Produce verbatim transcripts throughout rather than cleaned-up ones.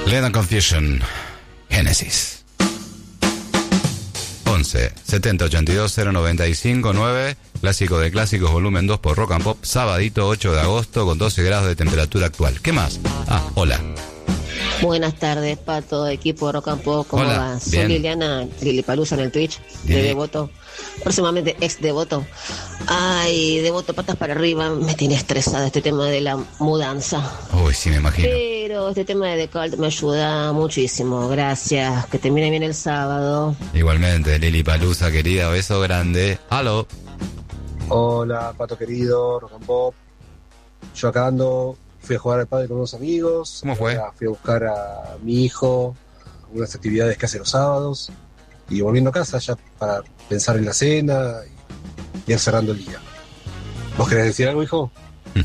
Lennon Confusion, Genesis. once setenta ochenta y dos cero noventa y cinco nueve, clásico de clásicos, volumen dos por Rock and Pop, sabadito ocho de agosto con doce grados de temperatura actual. ¿Qué más? Ah, hola. Buenas tardes, Pato, equipo Rock and Pop, ¿cómo Hola, va? Soy bien. Liliana Lilipalusa en el Twitch, de Lili. Devoto, próximamente ex Devoto. Ay, Devoto, patas para arriba, me tiene estresada este tema de la mudanza. Uy, sí, me imagino. Pero este tema de The Cult me ayuda muchísimo, gracias, que termine bien el sábado. Igualmente, Lili Palusa, querida, beso grande. Aló. Hola, Pato querido, Rock and Pop. Yo acá ando, fui a jugar al pádel con unos amigos. ¿Cómo fue? Ahora fui a buscar a mi hijo, algunas actividades que hace los sábados. Y volviendo a casa ya para pensar en la cena y ir cerrando el día. ¿Vos querés decir algo, hijo? Eh,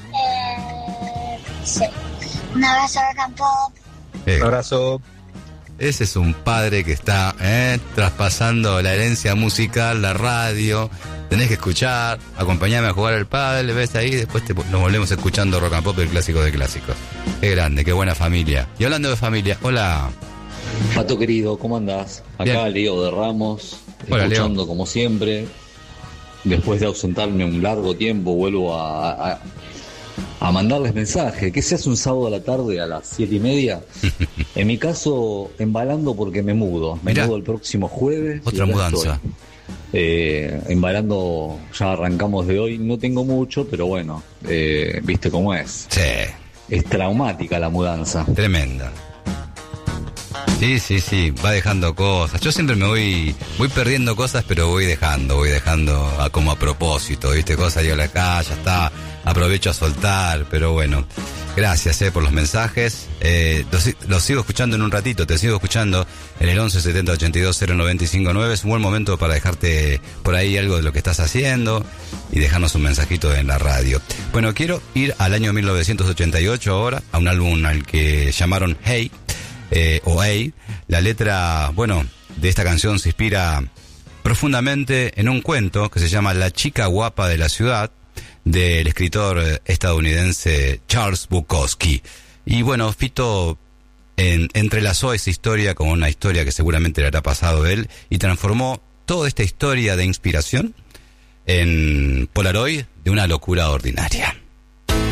sí. Un abrazo Rock and Pop. Eh, Un abrazo. Ese es un padre que está eh, traspasando la herencia musical, la radio. Tenés que escuchar, acompañarme a jugar al pádel, ves ahí, después te, nos volvemos escuchando Rock and Pop, el clásico de clásicos. Qué grande, qué buena familia. Y hablando de familia, hola. Pato querido, ¿cómo andás? Acá Bien. Leo de Ramos, Hola, escuchando Leo. como siempre. Después de ausentarme un largo tiempo, vuelvo a, a, a mandarles mensaje. ¿Qué se hace un sábado a la tarde a las siete y media? En mi caso, embalando porque me mudo. Me Mirá. mudo el próximo jueves. y Otra acá mudanza. estoy. Eh, embalando, ya arrancamos de hoy. No tengo mucho, pero bueno, eh, viste cómo es. Sí, Es traumática la mudanza. tremenda. Sí, sí, sí, va dejando cosas. Yo siempre me voy voy perdiendo cosas, pero voy dejando, voy dejando a, como a propósito, ¿viste? Cosas, digo, acá, ya está, aprovecho a soltar, pero bueno. Gracias, eh, por los mensajes. Eh, los, los sigo escuchando en un ratito, te sigo escuchando en el once setenta ochenta y dos cero noventa y cinco nueve. Es un buen momento para dejarte por ahí algo de lo que estás haciendo y dejarnos un mensajito en la radio. Bueno, quiero ir al año mil novecientos ochenta y ocho ahora, a un álbum al que llamaron Hey, eh, o Hey. La letra, bueno, de esta canción se inspira profundamente en un cuento que se llama La chica guapa de la ciudad, del escritor estadounidense Charles Bukowski. Y bueno, Fito en, entrelazó esa historia con una historia que seguramente le habrá pasado a él y transformó toda esta historia de inspiración en Polaroid de una locura ordinaria.